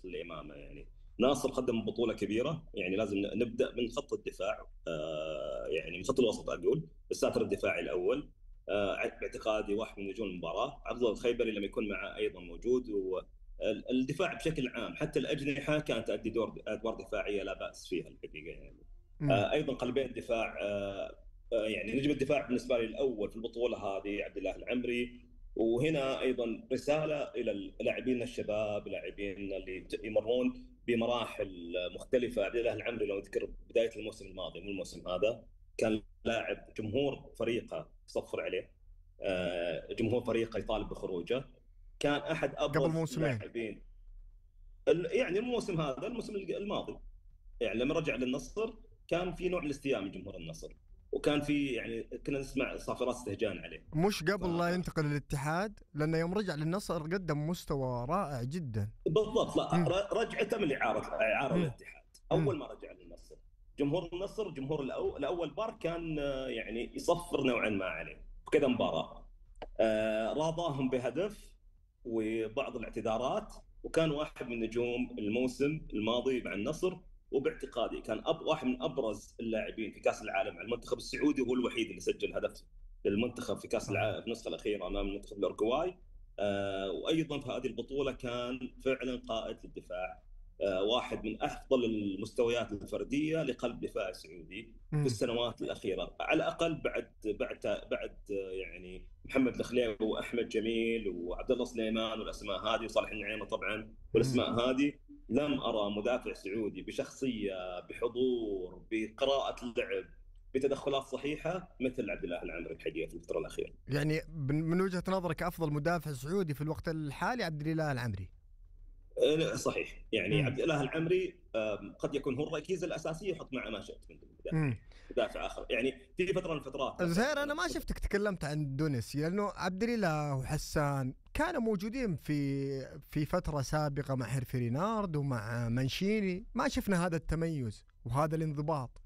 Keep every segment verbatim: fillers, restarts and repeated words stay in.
الإمامة. يعني ناصر قدم بطولة كبيرة، يعني لازم نبدأ من خط الدفاع، آه يعني من خط الوسط أقول الساتر الدفاعي الأول. آه باعتقادي واحد من نجوم المباراة عبد الله الخيبري لما يكون معه أيضا موجود. والدفاع بشكل عام حتى الأجنحة كانت تؤدي دور أدوار دفاعية لا بأس فيها الحقيقة يعني. امم آه أيضا قلبين الدفاع، آه آه يعني نجم الدفاع بالنسبة لي الأول في البطولة هذه عبد الله العمري. وهنا ايضا رساله الى لاعبينا الشباب، لاعبين اللي يمرون بمراحل مختلفه. عبد الله العمري لو نذكر بدايه الموسم الماضي مو الموسم هذا، كان لاعب جمهور فريقه يصفر عليه، آه، جمهور فريقه يطالب بخروجه. كان احد قبل ابرز موسمين. اللاعبين ال- يعني الموسم هذا الموسم الماضي، يعني لما رجع للنصر كان في نوع من الاستياء من جمهور النصر، وكان في يعني كنا نسمع صافرات استهجان عليه. مش قبل لا ينتقل للاتحاد، لأنه يوم رجع للنصر قدم مستوى رائع جدا. بالضبط. لا، امم ر- رجعته من الاعاره، اعاره امم الاتحاد امم اول ما رجع للنصر. جمهور النصر جمهور الأو... الاول بار كان آه، يعني يصفر نوعا ما عليه في كذا مباراه. آه، راضاهم بهدف وبعض الاعتذارات، وكان واحد من نجوم الموسم الماضي مع النصر. وباعتقادي كان أب... واحد من ابرز اللاعبين في كاس العالم مع المنتخب السعودي، وهو الوحيد اللي سجل هدف للمنتخب في كاس صحيح. العالم في النسخه الاخيره امام منتخب الاورجواي. آه، وايضا في هذه البطوله كان فعلا قائد للدفاع، آه، واحد من افضل المستويات الفرديه لقلب دفاع سعودي في امم السنوات الاخيره، على الاقل بعد بعد بعد آه، يعني محمد الخليوي واحمد جميل وعبد الله سليمان والاسماء هذه وصالح النعيمه طبعا امم والاسماء هذه. لم ارى مدافع سعودي بشخصيه، بحضور، بقراءه اللعب، بتدخلات صحيحه مثل عبد الله العمري الحقيقه في الفتره الاخيره. يعني من من وجهة نظرك أفضل مدافع سعودي في الوقت الحالي عبد الإله العمري؟ آه، صحيح. يعني امم عبد الاله العمري آم، قد يكون هو الركيزه الاساسيه، يحط معه ما شئت من امم مدافعين، مدافع اخر. يعني في فتره من الفترات زهير، مثلا أنا انا ما كنت. شفتك تكلمت عن دونيس، لأنه عبد الإله وحسان كانوا موجودين في في فترة سابقة مع هيرفي ومع منشيني، ما شفنا هذا التميز وهذا الانضباط.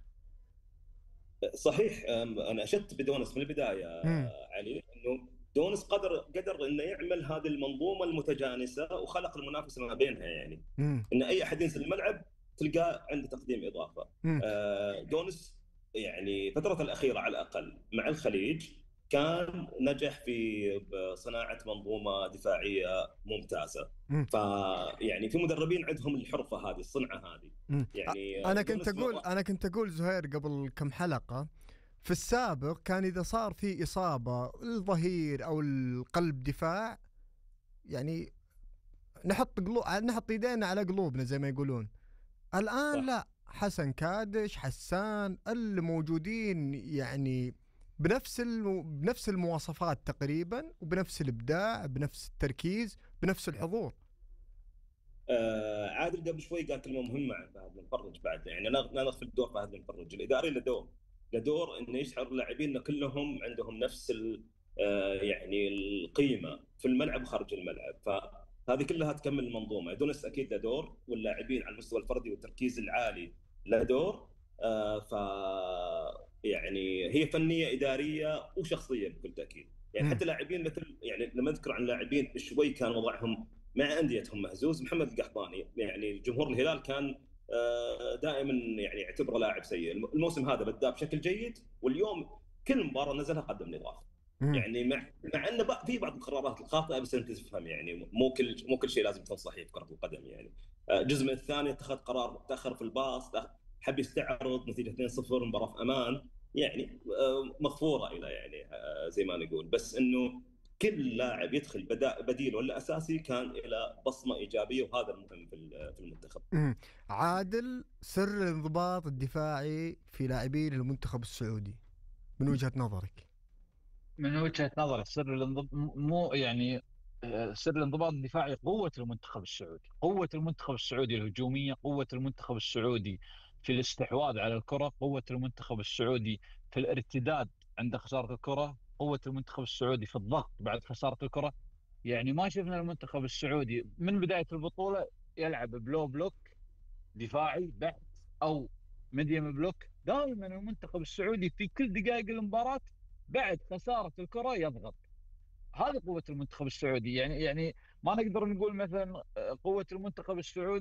صحيح. آم، انا اشدت بدونس من البدايه، امم آه، علي، انه دونس قدر قدر انه يعمل هذه المنظومه المتجانسه وخلق المنافسه ما بينها. يعني امم ان اي احد ينزل الملعب تلقاه عنده تقديم اضافه. امم آه، دونس يعني فترة الأخيرة على الأقل مع الخليج كان نجح في صناعة منظومة دفاعية ممتازة. فيعني في مدربين عندهم الحرفة هذه، الصنعة هذه. مم. أ- يعني آه، انا كنت دونس اقول ما- انا كنت اقول زهير قبل كم حلقة، في السابق كان اذا صار في اصابة الظهير او القلب دفاع، يعني نحط قلوب نحط ايدينا على قلوبنا زي ما يقولون. الان صح. لا، حسن كادش، حسان اللي موجودين يعني بنفس الم... بنفس المواصفات تقريبا، وبنفس الابداع، بنفس التركيز، بنفس الحضور. آه، عادل قبل شوي قال كلمة مهمة عن فهد بن فرج بعد. يعني أنا أنا في دور فهد بن فرج الإداري له دور، له دور إنه يشعر اللاعبين إن كلهم عندهم نفس ال آه، يعني القيمة في الملعب وخارج الملعب. فهذه كلها تكمل المنظومة. دونس أكيد له دور، واللاعبين على المستوى الفردي والتركيز العالي له دور. آه، ف يعني هي فنية إدارية وشخصية بكل تأكيد. يعني مم. حتى لاعبين مثل، يعني لما أذكر عن لاعبين شوي كان وضعهم مع انديتهم مهزوز، محمد القحطاني. يعني جمهور الهلال كان آه، دائما يعني يعتبره لاعب سيء. الموسم هذا بدا بشكل جيد، واليوم كل مباراه نزلها قدم لي اضافه. مم. يعني مع مع انه بق- في بعض القرارات الخاطئه، بس انت تفهم يعني مو كل مو كل شيء لازم يكون صحيح في كره القدم. يعني آه، جزء من الثاني اتخذ قرار متاخر في الباص، حب يستعرض نتيجه اثنين صفر مباراه في امان. يعني آه، مغفوره الى يعني آه، زي ما نقول. بس انه كل لاعب يدخل بدا بديل ولا اساسي كان الى بصمه ايجابيه، وهذا المهم في ال- في المنتخب. مم. عادل، سر الانضباط الدفاعي في لاعبين المنتخب السعودي من وجهة نظرك؟ من وجهة نظري سر الانضباط مو يعني آه، سر الانضباط الدفاعي قوة المنتخب السعودي، قوة المنتخب السعودي الهجومية، قوة المنتخب السعودي في الاستحواذ على الكرة، قوة المنتخب السعودي في الارتداد عند خسارة الكرة، قوة المنتخب السعودي في الضغط بعد خسارة الكرة. يعني ما شفنا المنتخب السعودي من بداية البطولة يلعب بلو بلوك دفاعي بحت او ميديوم بلوك. دائما المنتخب السعودي في كل دقائق المباراة بعد خسارة الكرة يضغط. هذه قوة المنتخب السعودي. يعني يعني ما نقدر نقول مثلا آه، قوة المنتخب السعودي